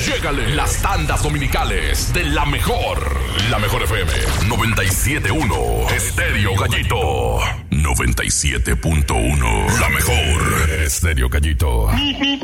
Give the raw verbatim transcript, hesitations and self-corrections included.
Llégale. Las tandas dominicales de la mejor. La mejor F M. noventa y siete punto uno. Estéreo Gallito. noventa y siete punto uno. La mejor. Estéreo Gallito.